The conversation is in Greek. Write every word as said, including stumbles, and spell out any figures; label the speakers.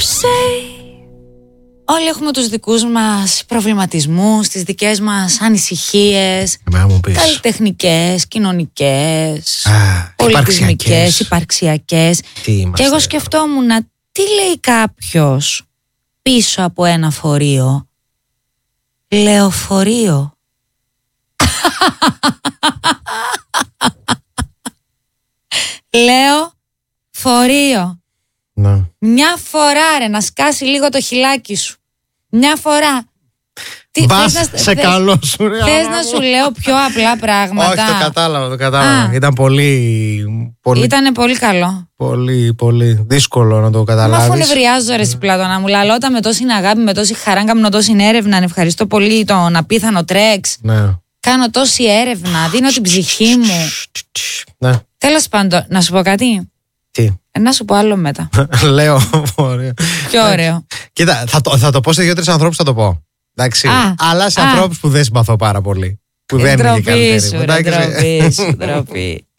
Speaker 1: Όλοι έχουμε τους δικούς μας προβληματισμούς, τις δικές μας ανησυχίες, καλλιτεχνικές, κοινωνικές,
Speaker 2: Α,
Speaker 1: πολιτισμικές, υπαρξιακές. Και εγώ σκεφτόμουν, τι λέει κάποιος πίσω από ένα φορείο? Λεωφορείο. Λεωφορείο.
Speaker 2: Ναι.
Speaker 1: Μια φορά ρε, να σκάσει λίγο το χιλάκι σου. Μια φορά.
Speaker 2: Μπας σε θες, καλό σου ρε.
Speaker 1: Θες να σου λέω πιο απλά πράγματα?
Speaker 2: Όχι, το κατάλαβα, το κατάλαβα. Α, ήταν πολύ, πολύ...
Speaker 1: Ήτανε πολύ καλό.
Speaker 2: Πολύ, πολύ δύσκολο να το καταλάβεις.
Speaker 1: Μα αφού νευριάζω ρε εσύ Πλάτωνα μου, λαλώτα με τόση αγάπη, με τόση χαρά, κάνω τόση έρευνα. Ευχαριστώ πολύ τον απίθανο Τρέξ.
Speaker 2: Ναι.
Speaker 1: Κάνω τόση έρευνα, δίνω την ψυχή μου.
Speaker 2: Ναι.
Speaker 1: Τέλος πάντων, να σου πω κάτι.
Speaker 2: Τι?
Speaker 1: Ε, να σου πω άλλο μετά.
Speaker 2: Λέω, ωραίο.
Speaker 1: Πιο ωραίο.
Speaker 2: Κοίτα, θα το, θα το πω σε δύο-τρεις ανθρώπους, θα το πω. Εντάξει. Α, αλλά σε ανθρώπους που δεν συμπαθώ πάρα πολύ. Που δεν είναι οι καλύτεροι.
Speaker 1: Ντροπή σου, ντροπή σου, ντροπή.